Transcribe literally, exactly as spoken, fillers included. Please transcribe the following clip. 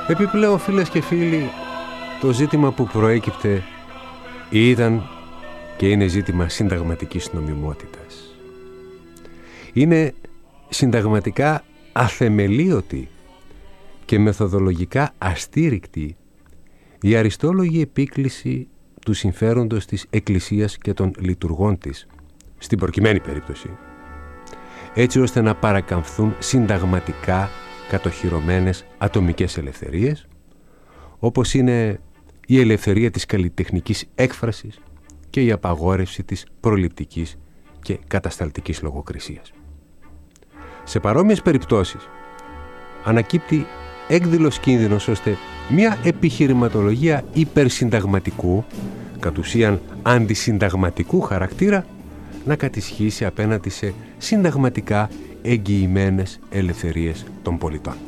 Επιπλέον, φίλες και φίλοι, το ζήτημα που προέκυπτε ήταν και είναι ζήτημα συνταγματικής νομιμότητας. Είναι συνταγματικά αθεμελίωτη και μεθοδολογικά αστήρικτη η αριστόλογη επίκληση του συμφέροντος της Εκκλησίας και των λειτουργών της, στην προκειμένη περίπτωση, έτσι ώστε να παρακαμφθούν συνταγματικά κατοχυρωμένες ατομικές ελευθερίες, όπως είναι η ελευθερία της καλλιτεχνικής έκφρασης και η απαγόρευση της προληπτικής και κατασταλτικής λογοκρισίας. Σε παρόμοιες περιπτώσεις ανακύπτει έκδηλος κίνδυνος ώστε μια επιχειρηματολογία υπερσυνταγματικού, κατ' ουσίαν αντισυνταγματικού χαρακτήρα, να κατισχύσει απέναντι σε συνταγματικά εγγυημένες ελευθερίες των πολιτών.